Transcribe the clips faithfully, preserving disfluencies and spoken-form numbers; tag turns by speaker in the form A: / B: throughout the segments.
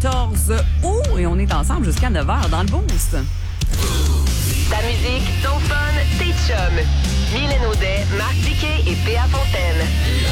A: quatorze août et on est ensemble jusqu'à neuf heures dans le Boost.
B: Ta musique, ton fun, tes chums. Mylène Audet, Marc Diquet et P A Fontaine.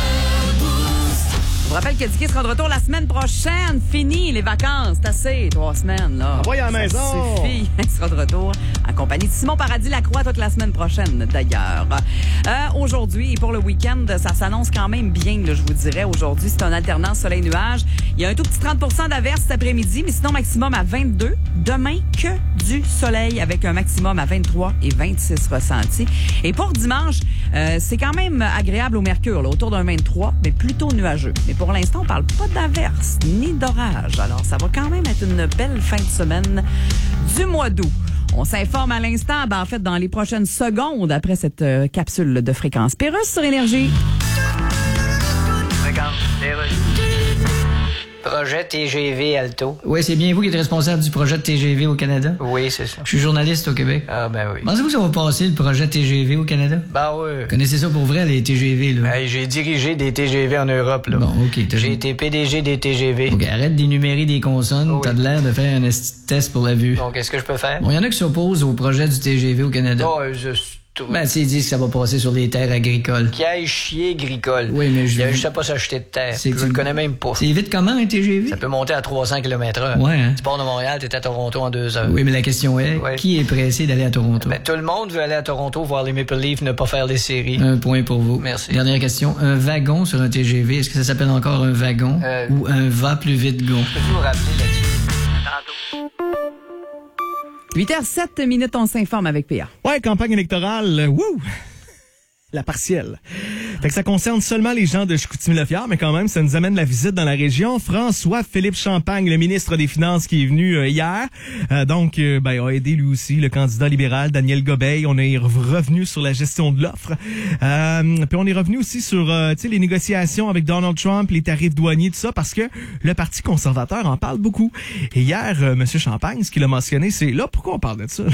A: Je vous rappelle que Dicky sera de retour la semaine prochaine. Fini les vacances. C'est assez, trois semaines. Là.
C: Envoyez à la maison.
A: Ça suffit. Il sera de retour en compagnie de Simon Paradis-Lacroix toute la semaine prochaine, d'ailleurs. Euh, aujourd'hui, et pour le week-end, ça s'annonce quand même bien, là, je vous dirais. Aujourd'hui, c'est un alternance soleil-nuage. Il y a un tout petit trente pour cent d'averse cet après-midi, mais sinon maximum à vingt-deux. Demain, que du soleil avec un maximum à vingt-trois et vingt-six ressentis. Et pour dimanche, euh, c'est quand même agréable au mercure, là, autour d'un vingt-trois, mais plutôt nuageux. Mais pour l'instant, on parle pas d'averse ni d'orage. Alors, ça va quand même être une belle fin de semaine du mois d'août. On s'informe à l'instant, ben, en fait, dans les prochaines secondes après cette euh, capsule de fréquence Pérusse sur Énergie.
D: Fréquence Pérusse. Projet T G V Alto.
E: Oui, c'est bien vous qui êtes responsable du projet de T G V au Canada?
D: Oui, c'est ça.
E: Je suis journaliste au Québec.
D: Ah, ben oui.
E: Pensez-vous que ça va passer, le projet T G V au Canada?
D: Ben oui.
E: Connaissez ça pour vrai, les T G V, là?
D: Ben, j'ai dirigé des T G V en Europe, là.
E: Bon, OK. T'as...
D: J'ai été P D G des T G V.
E: OK, arrête d'énumérer des consonnes.
D: Oui.
E: T'as de l'air de faire un esti de test pour la vue.
D: Bon, qu'est-ce que je peux faire?
E: Bon, il y en a qui s'opposent au projet du T G V au Canada.
D: Oh, je suis tout.
E: Ben, tu sais, ils disent que ça va passer sur les terres agricoles.
D: Qui aille chier agricole.
E: Oui, mais je...
D: Il y a juste à pas s'acheter de terre.
E: C'est
D: Je
E: que
D: le
E: tu-
D: connais même pas.
E: C'est vite comment, un T G V?
D: Ça peut monter à trois cents kilomètres heure.
E: Ouais, hein?
D: Tu pars de Montréal, t'es à Toronto en deux heures.
E: Oui, mais la question est,
D: Ouais.
E: qui est pressé d'aller à Toronto?
D: Ben, tout le monde veut aller à Toronto voir les Maple Leafs ne pas faire les séries.
E: Un point pour vous.
D: Merci.
E: Dernière question. Un wagon sur un T G V, est-ce que ça s'appelle encore un wagon
D: Euh,
E: ou un va plus vite gon?
D: Peux-tu vous rappeler là-dessus?
A: huit heures sept minutes, on s'informe avec P A.
C: Ouais, campagne électorale, euh, wouh! La partielle. Fait que ça concerne seulement les gens de Chicoutimi-Le-Fiard, mais quand même, ça nous amène la visite dans la région. François-Philippe Champagne, le ministre des Finances qui est venu euh, hier, euh, donc, euh, ben, a aidé lui aussi le candidat libéral Daniel Gobeil. On est revenu sur la gestion de l'offre. Euh, puis on est revenu aussi sur, euh, tu sais, les négociations avec Donald Trump, les tarifs douaniers, tout ça, parce que le Parti conservateur en parle beaucoup. Et hier, euh, M. Champagne, ce qu'il a mentionné, c'est là, pourquoi on parle de ça?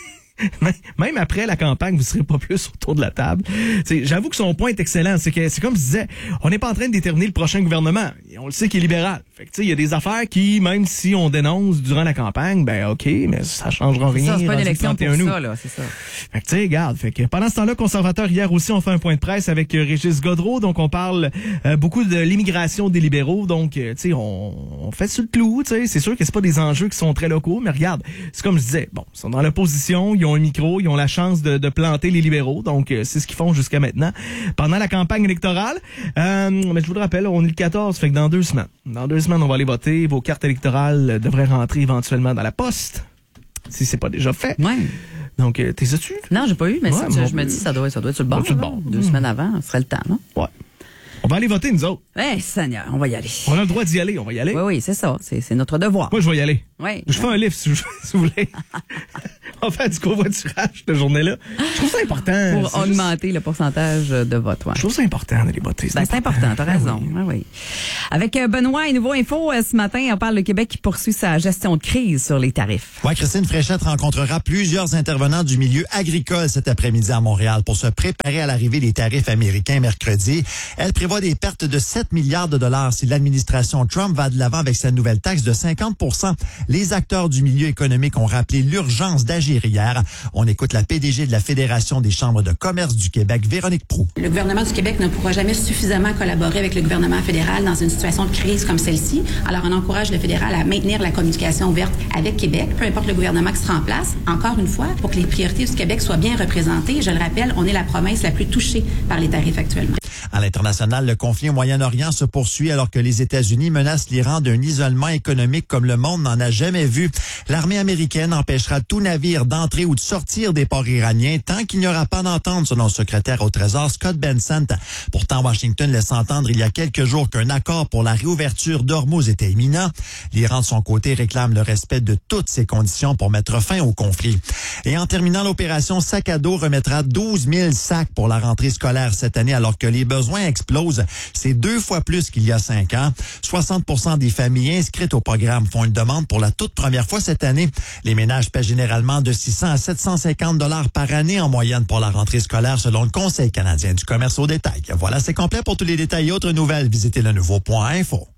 C: Même après la campagne, vous serez pas plus autour de la table. T'sais, j'avoue que son point est excellent. C'est que c'est comme je disais, on n'est pas en train de déterminer le prochain gouvernement. Et on le sait qu'il est libéral. Fait que tu sais, il y a des affaires qui, même si on dénonce durant la campagne, ben ok, mais ça changera rien.
A: Ça, c'est pas une
C: rendu
A: élection pour
C: trente et un août.
A: ça, là, c'est ça.
C: Fait que tu sais, regarde, fait que pendant ce temps-là, conservateur, hier aussi, on fait un point de presse avec euh, Régis Godreau, donc on parle euh, beaucoup de l'immigration des libéraux, donc euh, tu sais, on, on fait sur le clou, tu sais, c'est sûr que c'est pas des enjeux qui sont très locaux, mais regarde, c'est comme je disais, bon, ils sont dans l'opposition, ils ont un micro, ils ont la chance de, de planter les libéraux, donc euh, c'est ce qu'ils font jusqu'à maintenant. Pendant la campagne électorale, euh, mais je vous le rappelle, on est le quatorze, fait que dans deux semaines, dans deux semaines, on va aller voter, vos cartes électorales euh, devraient rentrer éventuellement dans la poste, si c'est pas déjà fait.
A: Ouais.
C: Donc, euh, t'es dessus?
A: Non, j'ai pas eu, mais
C: Ouais,
A: si tu-
C: moi
A: je me
C: plus.
A: dis, ça doit, ça doit être sur le bord.
C: Sur le
A: là.
C: bord.
A: Deux
C: Mmh.
A: semaines avant, ce serait le temps, non?
C: Ouais. On va aller voter, nous autres.
A: Eh, Seigneur, on va y aller.
C: On a le droit d'y aller, on va y aller.
A: Oui, oui, c'est ça. C'est, c'est notre devoir.
C: Moi, je vais y aller.
A: Oui.
C: Je fais un livre, si vous, si vous voulez. On va faire du covoiturage cette journée-là. Je trouve ça important.
A: Pour
C: C'est juste-
A: augmenter le pourcentage de vote, ouais.
C: Je trouve ça important d'aller voter.
A: Ben, c'est important, t'as raison.
C: Oui.
A: Ah oui. Avec euh, Benoît et Nouveau Info, euh, ce matin, on parle le Québec qui poursuit sa gestion de crise sur les tarifs.
F: Ouais, Christine Fréchette rencontrera plusieurs intervenants du milieu agricole cet après-midi à Montréal pour se préparer à l'arrivée des tarifs américains mercredi. Elle prévoit des pertes de sept milliards de dollars si l'administration Trump va de l'avant avec sa nouvelle taxe de cinquante pour cent. Les acteurs du milieu économique ont rappelé l'urgence d'agir hier. On écoute la P D G de la Fédération des chambres de commerce du Québec, Véronique Proulx.
G: Le gouvernement du Québec ne pourra jamais suffisamment collaborer avec le gouvernement fédéral dans une situation de crise comme celle-ci. Alors, on encourage le fédéral à maintenir la communication ouverte avec Québec, peu importe le gouvernement qui sera en place. Encore une fois, pour que les priorités du Québec soient bien représentées, je le rappelle, on est la province la plus touchée par les tarifs actuellement.
F: À l'international, le conflit au Moyen-Orient se poursuit alors que les États-Unis menacent l'Iran d'un isolement économique comme le monde n'en a jamais vu. L'armée américaine empêchera tout navire d'entrer ou de sortir des ports iraniens tant qu'il n'y aura pas d'entente, selon le secrétaire au Trésor Scott Bessent. Pourtant, Washington laisse entendre il y a quelques jours qu'un accord pour la réouverture d'Ormuz était imminent. L'Iran, de son côté, réclame le respect de toutes ces conditions pour mettre fin au conflit. Et en terminant, l'opération Sac à dos remettra douze mille sacs pour la rentrée scolaire cette année alors que les besoins explosent. C'est deux fois plus qu'il y a cinq ans. soixante pour cent des familles inscrites au programme font une demande pour la toute première fois cette année. Les ménages paient généralement de six cents à sept cent cinquante dollars par année en moyenne pour la rentrée scolaire selon le Conseil canadien du commerce au détail. Voilà, c'est complet. Pour tous les détails et autres nouvelles, visitez le nouveau point info.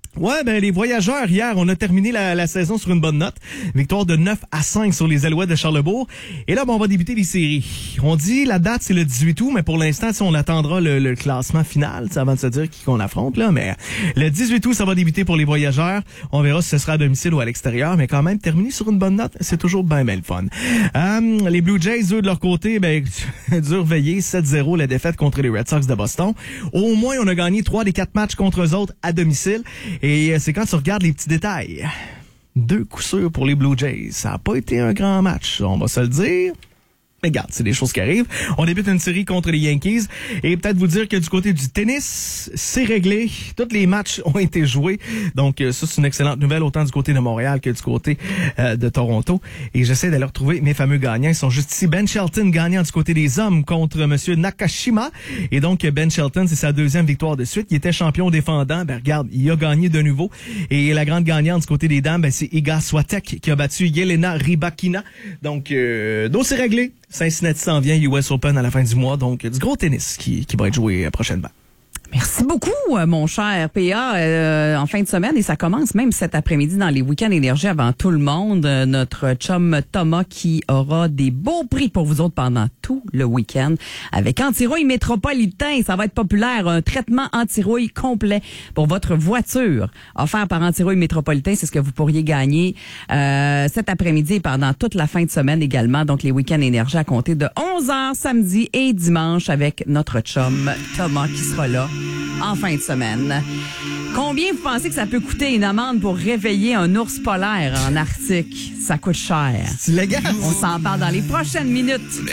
C: Ouais, ben les Voyageurs, hier, on a terminé la, la saison sur une bonne note. Victoire de neuf à cinq sur les Alouettes de Charlebourg. Et là, ben, on va débuter les séries. On dit la date, c'est le dix-huit août, mais pour l'instant, on attendra le, le classement final avant de se dire qui qu'on affronte. Là. Mais le dix-huit août, ça va débuter pour les Voyageurs. On verra si ce sera à domicile ou à l'extérieur. Mais quand même, terminer sur une bonne note, c'est toujours bien, bien le fun. Euh, les Blue Jays, eux, de leur côté, ben, dur veillé, sept zéro la défaite contre les Red Sox de Boston. Au moins, on a gagné trois des quatre matchs contre eux autres à domicile. Et c'est quand tu regardes les petits détails. Deux coups sûrs pour les Blue Jays. Ça n'a pas été un grand match, on va se le dire. Mais regarde, c'est des choses qui arrivent. On débute une série contre les Yankees. Et peut-être vous dire que du côté du tennis, c'est réglé. Tous les matchs ont été joués. Donc ça, c'est une excellente nouvelle, autant du côté de Montréal que du côté euh, de Toronto. Et j'essaie d'aller retrouver mes fameux gagnants. Ils sont juste ici. Ben Shelton gagnant du côté des hommes contre Monsieur Nakashima. Et donc Ben Shelton, c'est sa deuxième victoire de suite. Il était champion défendant. Ben regarde, il a gagné de nouveau. Et la grande gagnante du côté des dames, ben, c'est Iga Swiatek qui a battu Yelena Rybakina. Donc, euh, donc c'est réglé. Cincinnati s'en vient, U S Open à la fin du mois, donc du gros tennis qui, qui va être joué prochainement.
A: Merci beaucoup, mon cher P A, euh, en fin de semaine, et ça commence même cet après-midi dans les week-ends énergie avant tout le monde. Euh, notre chum Thomas qui aura des beaux prix pour vous autres pendant tout le week-end avec Antirouille Métropolitain. Ça va être populaire, un traitement antirouille complet pour votre voiture offert par Antirouille Métropolitain. C'est ce que vous pourriez gagner euh, cet après-midi et pendant toute la fin de semaine également. Donc, les week-ends énergie à compter de onze heures samedi et dimanche avec notre chum Thomas qui sera là en fin de semaine. Combien vous pensez que ça peut coûter une amende pour réveiller un ours polaire en Arctique? Ça coûte cher.
C: C'est légal.
A: On s'en parle dans les prochaines minutes.